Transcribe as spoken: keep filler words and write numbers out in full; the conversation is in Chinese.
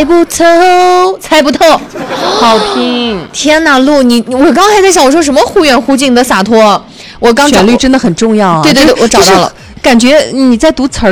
猜不透，猜不透， 好听。 天哪，路你我刚还在想，我说什么忽远忽近的洒脱，我刚旋律真的很重要啊。 对对对，我找到了， 感觉你在读词儿